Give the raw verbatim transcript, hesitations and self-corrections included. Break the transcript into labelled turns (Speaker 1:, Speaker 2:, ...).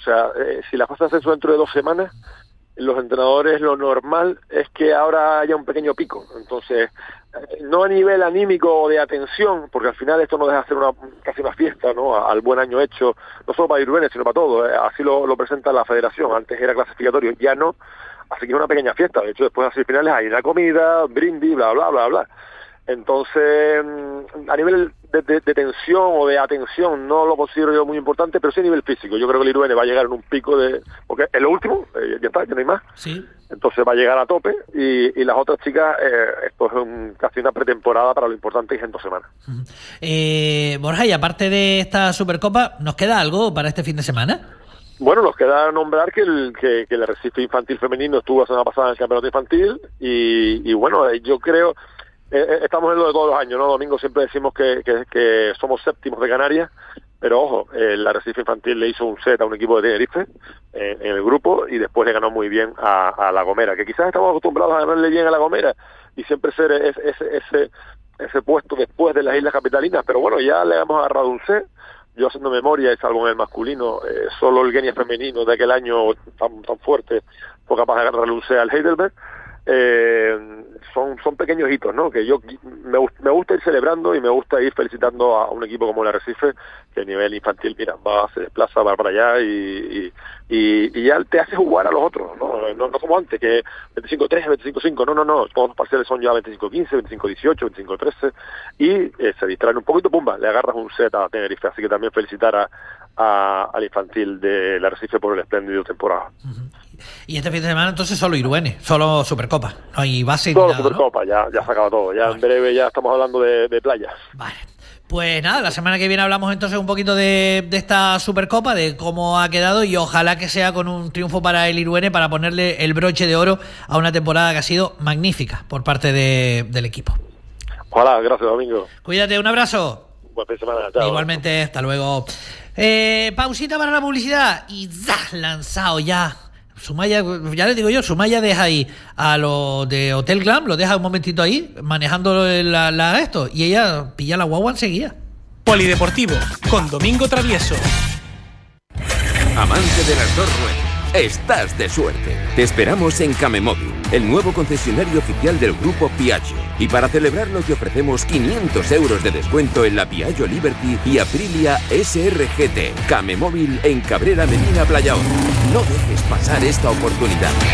Speaker 1: O sea, eh, si la fase de ascenso dentro de dos semanas, los entrenadores lo normal es que ahora haya un pequeño pico. Entonces, eh, no a nivel anímico o de atención, porque al final esto no deja de ser una, casi una fiesta, ¿no? Al buen año hecho, no solo para Iruene, sino para todo. Eh, así lo, lo presenta la federación. Antes era clasificatorio, ya no. Así que es una pequeña fiesta. De hecho, después de las semifinales hay una comida, brindis, bla, bla, bla, bla. Entonces, a nivel de, de, de tensión o de atención no lo considero yo muy importante, pero sí a nivel físico. Yo creo que el Iruene va a llegar en un pico de... porque es lo último, eh, ya está, ya no hay más.
Speaker 2: Sí.
Speaker 1: Entonces va a llegar a tope y, y las otras chicas, eh, esto es un, casi una pretemporada para lo importante que es en dos semanas.
Speaker 2: Uh-huh. eh, Borja, y aparte de esta Supercopa, ¿nos queda algo para este fin de semana?
Speaker 1: Bueno, nos queda nombrar que el, que, que el Arrecife Infantil Femenino estuvo la semana pasada en el Campeonato Infantil y, y bueno, yo creo... Eh, estamos en lo de todos los años, ¿no? Domingo siempre decimos que, que, que somos séptimos de Canarias, pero ojo, el Arrecife Infantil le hizo un set a un equipo de Tenerife eh, en el grupo y después le ganó muy bien a, a La Gomera, que quizás estamos acostumbrados a ganarle bien a La Gomera y siempre ser ese, ese, ese, ese puesto después de las Islas Capitalinas, pero bueno, ya le hemos agarrado un set. Yo haciendo memoria, y salvo en el masculino, eh, solo el Guenia femenino de aquel año tan, tan fuerte fue capaz de agarrarle un set al Heidelberg. Eh, son son pequeños hitos, ¿no? Que yo me, me gusta ir celebrando y me gusta ir felicitando a un equipo como el Arrecife, que a nivel infantil, mira, va, se desplaza, va para allá y, y, y ya te hace jugar a los otros, ¿no? No, no como antes, que veinticinco tres, veinticinco cinco, no, no, no, todos los parciales son ya veinticinco quince, veinticinco dieciocho, veinticinco trece y eh, se distraen un poquito, pumba, le agarras un set a Tenerife, así que también felicitar a, a, al infantil del Arrecife por el espléndido temporada.
Speaker 2: Uh-huh. Y este fin de semana entonces solo Iruene, solo Supercopa, no hay base
Speaker 1: solo
Speaker 2: ni nada,
Speaker 1: Supercopa,
Speaker 2: ¿no?
Speaker 1: ya, ya se acaba todo, ya vale. En breve ya estamos hablando de, de playas.
Speaker 2: Vale. Pues nada, la semana que viene hablamos entonces un poquito de, de esta Supercopa, de cómo ha quedado y ojalá que sea con un triunfo para el Iruene para ponerle el broche de oro a una temporada que ha sido magnífica por parte de, del equipo.
Speaker 1: Ojalá, gracias Domingo.
Speaker 2: Cuídate, un abrazo.
Speaker 1: Buen fin de semana, chao.
Speaker 2: Igualmente, hasta luego. Eh, pausita para la publicidad y ¡zah! Lanzado ya. Sumaya, ya les digo yo, Sumaya deja ahí a los de Hotel Glam, lo deja un momentito ahí, manejando la, la esto, y ella pilla la guagua enseguida.
Speaker 3: Polideportivo, con Domingo Travieso.
Speaker 4: Amante de las dos ruedas, estás de suerte. Te esperamos en Camemóvil, el nuevo concesionario oficial del grupo Piaggio. Y para celebrarlo te ofrecemos quinientos euros de descuento en la Piaggio Liberty y Aprilia S R G T. Camemóvil en Cabrera Medina Playaón. No dejes pasar esta oportunidad.